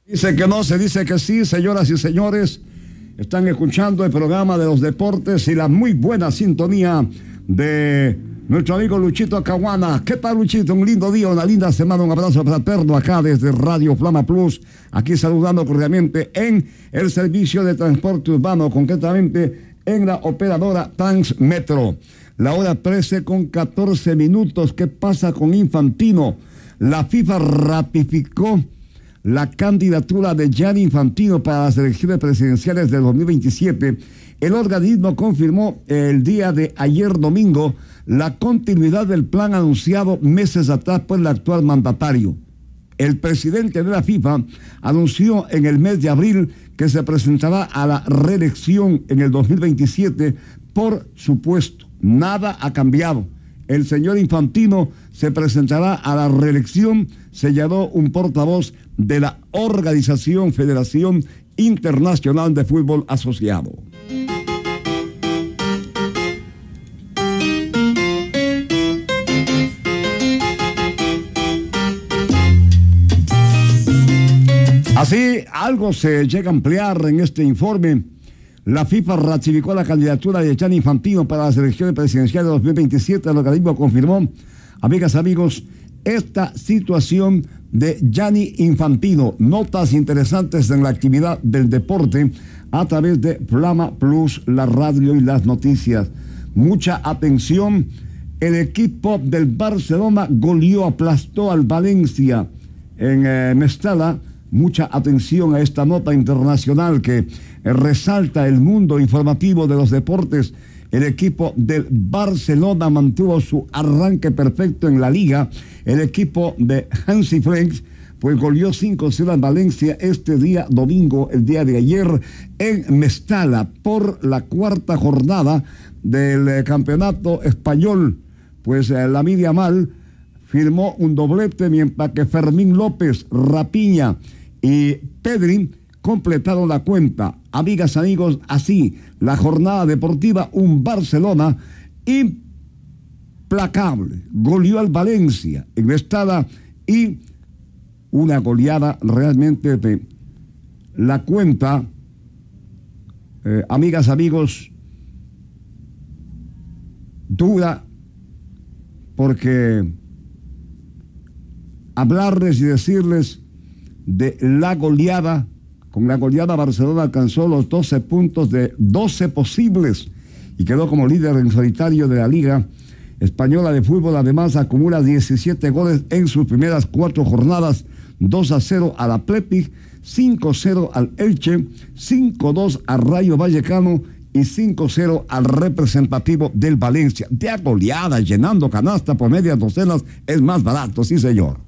Dice que no, se dice que sí, señoras y señores. Están escuchando el programa de los deportes y la muy buena sintonía de nuestro amigo Luchito Caguana. ¿Qué tal, Luchito? Un lindo día, una linda semana, un abrazo fraterno acá desde Radio Flama Plus. Aquí saludando cordialmente en el servicio de transporte urbano, concretamente en la operadora Transmetro. La hora 13:14. ¿Qué pasa con Infantino? La FIFA ratificó la candidatura de Gianni Infantino para las elecciones presidenciales del 2027. El organismo confirmó el día de ayer domingo la continuidad del plan anunciado meses atrás por el actual mandatario. El presidente de la FIFA anunció en el mes de abril que se presentará a la reelección en el 2027 por supuesto. Nada ha cambiado. El señor Infantino se presentará a la reelección, señaló un portavoz de la Organización Federación Internacional de Fútbol Asociado. Así, algo se llega a ampliar en este informe. La FIFA ratificó la candidatura de Gianni Infantino para las elecciones presidenciales de 2027. El organismo confirmó, amigas, amigos, esta situación de Gianni Infantino. Notas interesantes en la actividad del deporte a través de Flama Plus, la radio y las noticias. Mucha atención. El equipo del Barcelona goleó, aplastó al Valencia en Mestalla. Mucha atención a esta nota internacional que resalta el mundo informativo de los deportes. El equipo del Barcelona mantuvo su arranque perfecto en la liga. El equipo de Hansi Flick pues goleó 5-0 en Valencia este día domingo, el día de ayer, en Mestalla por la cuarta jornada del campeonato español. Pues Lamine Yamal firmó un doblete, mientras que Fermín López, Rapiña y Pedri completaron la cuenta. Amigas, amigos, así la jornada deportiva, un Barcelona implacable. Goleó al Valencia en Mestalla y una goleada realmente de la cuenta. Amigas, amigos, dura, porque hablarles y decirles de la goleada. Con la goleada, Barcelona alcanzó los 12 puntos de 12 posibles y quedó como líder en solitario de la Liga Española de Fútbol. Además, acumula 17 goles en sus primeras 4 jornadas: 2-0 al Athletic, 5-0 al Elche, 5-2 al Rayo Vallecano y 5-0 al representativo del Valencia. De goleada, llenando canasta por medias docenas, es más barato, sí señor.